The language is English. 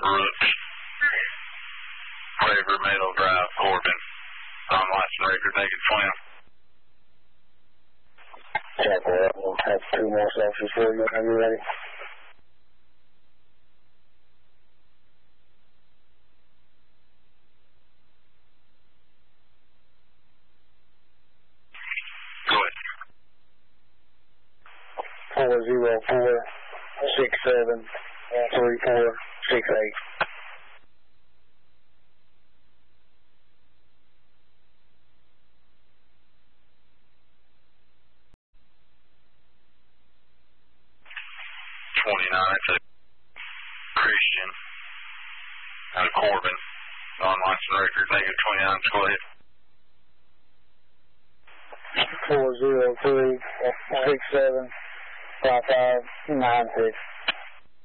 Brooks. Raver Meadow Drive, Corbin. Unlicensed record, naked twin. Chapel, we'll have 2 more socials for you. Are you ready? Go ahead. 404-67-3468. It's a Christian out of Corbin. Unlicensed record, negative 29. Go ahead. 403-67-5596.